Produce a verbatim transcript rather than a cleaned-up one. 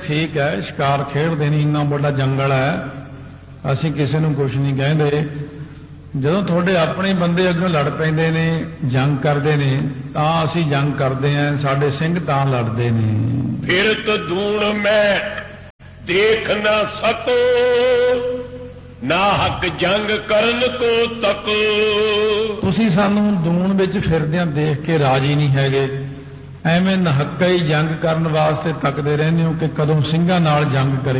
ठीक है शिकार खेडते नहीं, इन्ना बड़ा जंगल है, असीं किसी नूं कुछ नहीं कहते। ਜਦੋਂ ਤੁਹਾਡੇ ਆਪਣੇ ਬੰਦੇ ਅੱਗੋਂ ਲੜ ਪੈਂਦੇ ਨੇ, ਜੰਗ ਕਰਦੇ ਨੇ, ਤਾਂ ਅਸੀਂ ਜੰਗ ਕਰਦੇ ਆਂ, ਸਾਡੇ ਸਿੰਘ ਤਾਂ ਲੜਦੇ ਨੇ। ਫਿਰ ਤਾਂ ਦੂਣ ਮੈਂ ਦੇਖ ਨਾ ਸਕੋ, ਨਾ ਹੱਕ ਜੰਗ ਕਰਨ ਕੋ ਤੱਕ। ਤੁਸੀਂ ਸਾਨੂੰ ਦੂਣ ਵਿੱਚ ਫਿਰਦਿਆਂ ਦੇਖ ਕੇ ਰਾਜੀ ਨਹੀਂ ਹੈਗੇ, ਐਵੇਂ ਨਹੱਕਾ ਹੀ ਜੰਗ ਕਰਨ ਵਾਸਤੇ ਤੱਕਦੇ ਰਹਿੰਦੇ ਹੋ ਕਿ ਕਦੋਂ ਸਿੰਘਾਂ ਨਾਲ ਜੰਗ ਕਰੇ।